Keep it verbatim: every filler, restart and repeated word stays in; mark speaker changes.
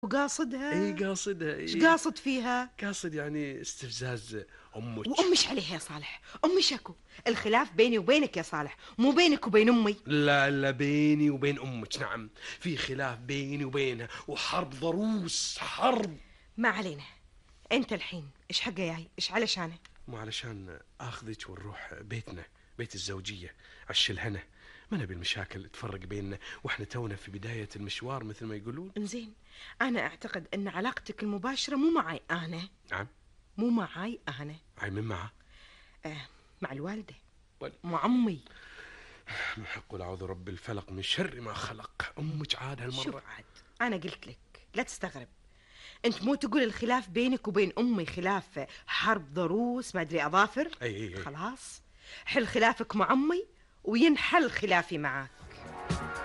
Speaker 1: وقاصدها؟
Speaker 2: اي قاصدها.
Speaker 1: ايش
Speaker 2: إيه.
Speaker 1: قاصد فيها؟
Speaker 2: قاصد يعني استفزاز امك.
Speaker 1: وامش عليها يا صالح، امي شكو. الخلاف بيني وبينك يا صالح، مو بينك وبين امي.
Speaker 2: لا لا، بيني وبين امك. نعم، في خلاف بيني وبينها وحرب ضروس، حرب.
Speaker 1: ما علينا. انت الحين ايش حقه جاي؟ ايش علشانه؟
Speaker 2: مو علشان اخذك ونروح بيتنا، بيت الزوجيه، عش الهنا. ما نبي المشاكل تفرق بيننا واحنا تونا في بدايه المشوار مثل ما يقولون.
Speaker 1: انزين، انا اعتقد ان علاقتك المباشره مو معي انا.
Speaker 2: نعم.
Speaker 1: مو معي انا.
Speaker 2: عاي من معه؟
Speaker 1: آه، مع الوالده،
Speaker 2: ول-
Speaker 1: مع امي.
Speaker 2: قل اعوذ رب الفلق من شر ما خلق. امك عاد هالمره.
Speaker 1: شوف عاد، انا قلت لك لا تستغرب. انت مو تقول الخلاف بينك وبين امي خلاف حرب ضروس ما ادري اظافر؟
Speaker 2: اي اي اي.
Speaker 1: خلاص، حل خلافك مع امي وينحل خلافي معاك.